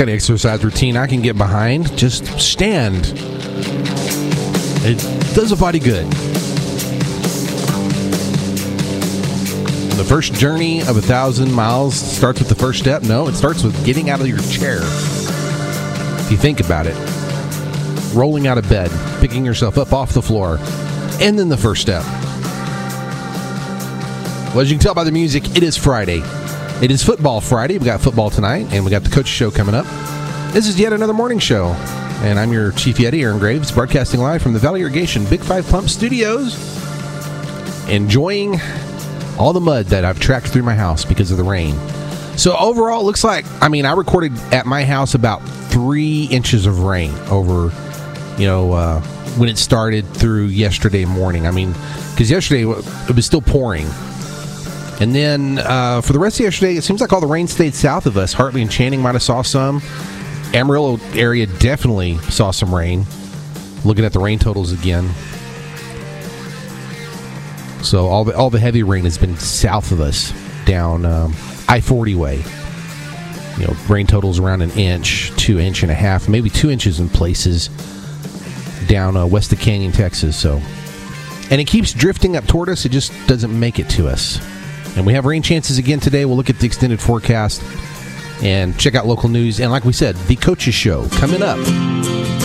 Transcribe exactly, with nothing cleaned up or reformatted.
kind of exercise routine I can get behind. Just stand. It does a body good. The first journey of a thousand miles starts with the first step. No, it starts with getting out of your chair. If you think about it, rolling out of bed, picking yourself up off the floor, and then the first step. Well, as you can tell by the music, it is Friday. It is Football Friday. We got football tonight, and we got the Coach Show coming up. This is yet another morning show, and I'm your Chief Yeti, Aaron Graves, broadcasting live from the Valley Irrigation Big Five Pump Studios, enjoying all the mud that I've tracked through my house because of the rain. So overall, it looks like, I mean, I recorded at my house about three inches of rain over, you know, uh, when it started through yesterday morning. I mean, because yesterday it was still pouring. And then uh, for the rest of yesterday, it seems like all the rain stayed south of us. Hartley and Channing might have saw some. Amarillo area definitely saw some rain. Looking at the rain totals again. So all the, all the heavy rain has been south of us, down um, I forty way. You know, rain totals around an inch, two inch and a half, maybe two inches in places down uh, west of Canyon, Texas. So, and it keeps drifting up toward us. It just doesn't make it to us. And we have rain chances again today. We'll look at the extended forecast and check out local news. And like we said, the Coach's Show coming up.